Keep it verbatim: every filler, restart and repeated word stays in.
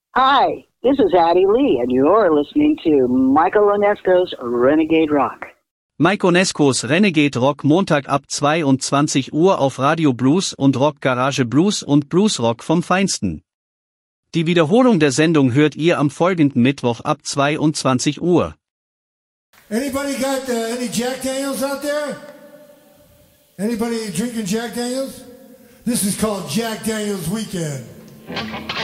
Hi, this is Addie Lee, and you're listening to Michael Onesco's Renegade Rock. Mike Onescos Renegade Rock Montag ab zweiundzwanzig Uhr auf Radio Blues und Rock Garage Blues und Bluesrock vom Feinsten. Die Wiederholung der Sendung hört ihr am folgenden Mittwoch ab zweiundzwanzig Uhr. Anybody got uh, any Jack Daniels out there? Anybody drinking Jack Daniels? This is called Jack Daniels Weekend.